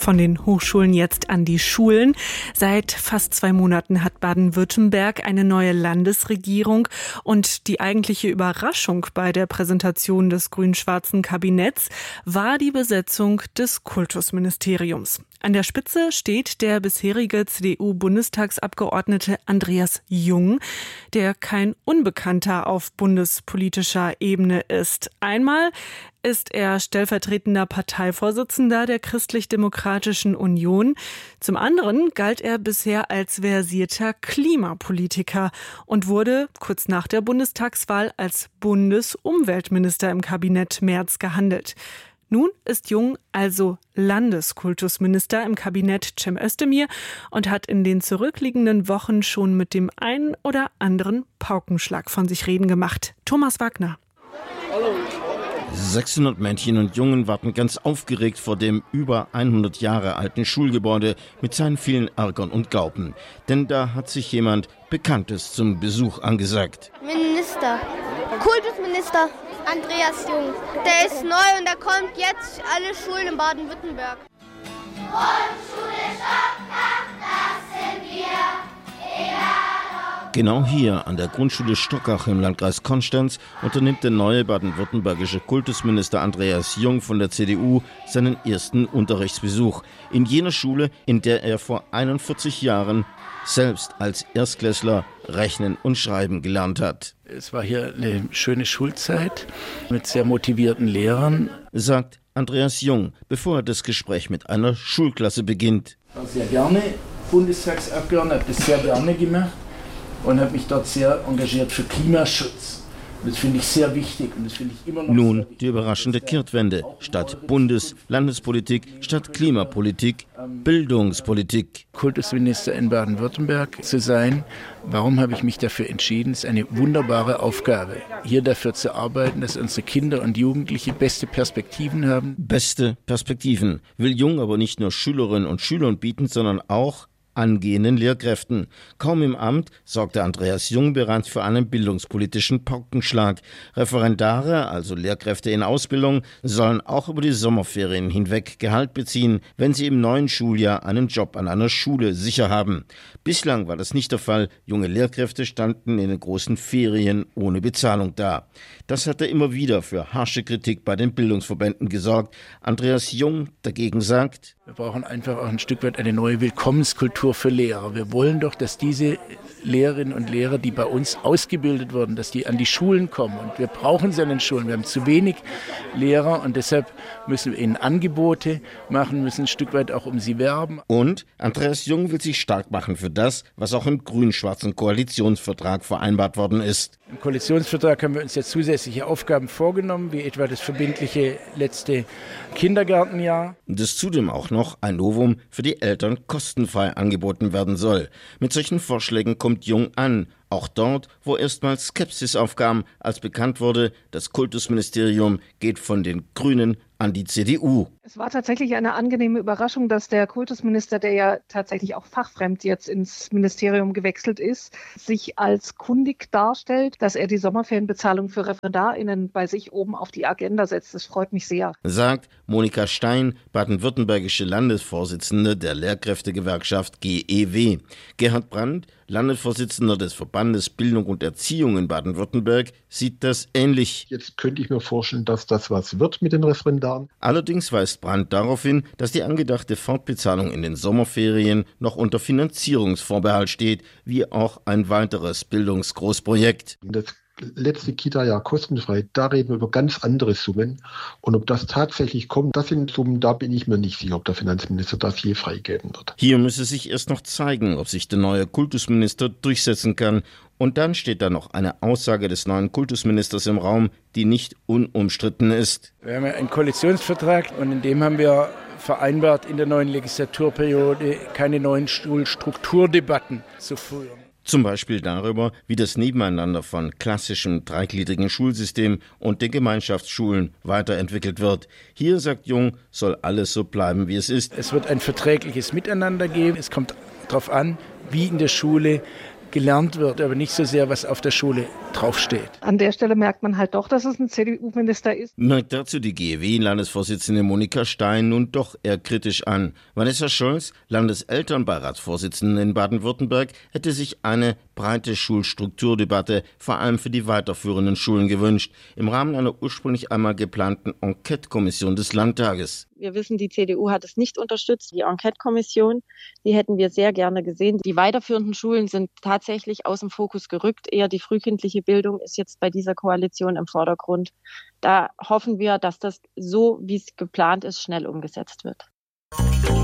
Von den Hochschulen jetzt an die Schulen. Seit fast 2 Monaten hat Baden-Württemberg eine neue Landesregierung und die eigentliche Überraschung bei der Präsentation des grün-schwarzen Kabinetts war die Besetzung des Kultusministeriums. An der Spitze steht der bisherige CDU-Bundestagsabgeordnete Andreas Jung, der kein Unbekannter auf bundespolitischer Ebene ist. Einmal ist er stellvertretender Parteivorsitzender der Christlich-Demokratischen Union. Zum anderen galt er bisher als versierter Klimapolitiker und wurde kurz nach der Bundestagswahl als Bundesumweltminister im Kabinett Merz gehandelt. Nun ist Jung also Landeskultusminister im Kabinett Cem Özdemir und hat in den zurückliegenden Wochen schon mit dem einen oder anderen Paukenschlag von sich reden gemacht. Thomas Wagner. 600 Mädchen und Jungen warten ganz aufgeregt vor dem über 100 Jahre alten Schulgebäude mit seinen vielen Ärgern und Glauben. Denn da hat sich jemand Bekanntes zum Besuch angesagt. Minister, Kultusminister Andreas Jung. Der ist neu und der kommt jetzt alle Schulen in Baden-Württemberg. Grundschule Stockach, das sind wir, egal. Genau hier an der Grundschule Stockach im Landkreis Konstanz unternimmt der neue baden-württembergische Kultusminister Andreas Jung von der CDU seinen ersten Unterrichtsbesuch in jener Schule, in der er vor 41 Jahren selbst als Erstklässler rechnen und schreiben gelernt hat. Es war hier eine schöne Schulzeit mit sehr motivierten Lehrern, sagt Andreas Jung, bevor er das Gespräch mit einer Schulklasse beginnt. Ich war sehr gerne Bundestagsabgeordneter, habe das sehr gerne gemacht und habe mich dort sehr engagiert für Klimaschutz. Das finde ich sehr wichtig und das finde ich immer noch. Nun die überraschende Kehrtwende. Statt Bundes-, Landespolitik, statt Klimapolitik, Bildungspolitik. Kultusminister in Baden-Württemberg zu sein, warum habe ich mich dafür entschieden? Es ist eine wunderbare Aufgabe, hier dafür zu arbeiten, dass unsere Kinder und Jugendliche beste Perspektiven haben. Beste Perspektiven will Jung aber nicht nur Schülerinnen und Schülern bieten, sondern auch angehenden Lehrkräften. Kaum im Amt sorgte Andreas Jung bereits für einen bildungspolitischen Paukenschlag. Referendare, also Lehrkräfte in Ausbildung, sollen auch über die Sommerferien hinweg Gehalt beziehen, wenn sie im neuen Schuljahr einen Job an einer Schule sicher haben. Bislang war das nicht der Fall. Junge Lehrkräfte standen in den großen Ferien ohne Bezahlung da. Das hatte immer wieder für harsche Kritik bei den Bildungsverbänden gesorgt. Andreas Jung dagegen sagt: Wir brauchen einfach auch ein Stück weit eine neue Willkommenskultur für Lehrer. Wir wollen doch, dass diese Lehrerinnen und Lehrer, die bei uns ausgebildet wurden, dass die an die Schulen kommen. Und wir brauchen sie an den Schulen. Wir haben zu wenig Lehrer und deshalb müssen wir ihnen Angebote machen, müssen ein Stück weit auch um sie werben. Und Andreas Jung will sich stark machen für das, was auch im grün-schwarzen Koalitionsvertrag vereinbart worden ist. Im Koalitionsvertrag haben wir uns jetzt zusätzliche Aufgaben vorgenommen, wie etwa das verbindliche letzte Kindergartenjahr. Das zudem auch noch ein Novum für die Eltern kostenfrei angeboten werden soll. Mit solchen Vorschlägen kommt Jung an. Auch dort, wo erstmals Skepsis aufkam, als bekannt wurde, das Kultusministerium geht von den Grünen an die CDU. Es war tatsächlich eine angenehme Überraschung, dass der Kultusminister, der ja tatsächlich auch fachfremd jetzt ins Ministerium gewechselt ist, sich als kundig darstellt, dass er die Sommerferienbezahlung für ReferendarInnen bei sich oben auf die Agenda setzt. Das freut mich sehr. Sagt Monika Stein, baden-württembergische Landesvorsitzende der Lehrkräftegewerkschaft GEW. Gerhard Brandt, Landesvorsitzender des Verbandes Bildung und Erziehung in Baden-Württemberg, sieht das ähnlich. Jetzt könnte ich mir vorstellen, dass das was wird mit den Referendaren. Allerdings weist Brandt darauf hin, dass die angedachte Fortbezahlung in den Sommerferien noch unter Finanzierungsvorbehalt steht, wie auch ein weiteres Bildungsgroßprojekt. Das letzte Kita-Jahr kostenfrei, da reden wir über ganz andere Summen. Und ob das tatsächlich kommt, das sind Summen, da bin ich mir nicht sicher, ob der Finanzminister das je freigeben wird. Hier müsse sich erst noch zeigen, ob sich der neue Kultusminister durchsetzen kann. Und dann steht da noch eine Aussage des neuen Kultusministers im Raum, die nicht unumstritten ist. Wir haben ja einen Koalitionsvertrag und in dem haben wir vereinbart, in der neuen Legislaturperiode keine neuen Schulstrukturdebatten zu führen. Zum Beispiel darüber, wie das Nebeneinander von klassischem dreigliedrigen Schulsystem und den Gemeinschaftsschulen weiterentwickelt wird. Hier, sagt Jung, soll alles so bleiben, wie es ist. Es wird ein verträgliches Miteinander geben. Es kommt darauf an, wie in der Schule gelernt wird, aber nicht so sehr, was auf der Schule draufsteht. An der Stelle merkt man halt doch, dass es ein CDU-Minister ist. Merkt dazu die GEW-Landesvorsitzende Monika Stein nun doch eher kritisch an. Vanessa Scholz, Landeselternbeiratsvorsitzende in Baden-Württemberg, hätte sich eine breite Schulstrukturdebatte vor allem für die weiterführenden Schulen gewünscht, im Rahmen einer ursprünglich einmal geplanten Enquete-Kommission des Landtages. Wir wissen, die CDU hat es nicht unterstützt, die Enquete-Kommission, die hätten wir sehr gerne gesehen. Die weiterführenden Schulen sind tatsächlich aus dem Fokus gerückt. Eher die frühkindliche Bildung ist jetzt bei dieser Koalition im Vordergrund. Da hoffen wir, dass das so, wie es geplant ist, schnell umgesetzt wird.